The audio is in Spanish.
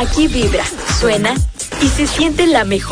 Aquí vibra, suena y se siente la mejor